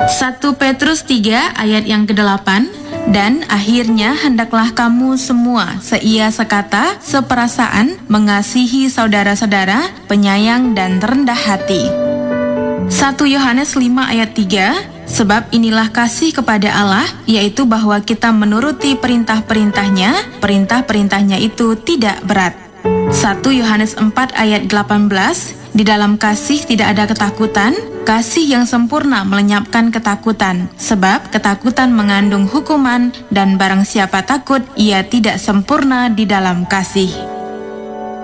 1 Petrus 3 ayat yang ke-8, dan akhirnya hendaklah kamu semua seia sekata, seperasaan, mengasihi saudara-saudara, penyayang dan rendah hati. 1 Yohanes 5 ayat 3, sebab inilah kasih kepada Allah, yaitu bahwa kita menuruti perintah-perintahnya, perintah-perintahnya itu tidak berat. 1 Yohanes 4 ayat 18, di dalam kasih tidak ada ketakutan, kasih yang sempurna melenyapkan ketakutan, sebab ketakutan mengandung hukuman, dan barang siapa takut, ia tidak sempurna di dalam kasih.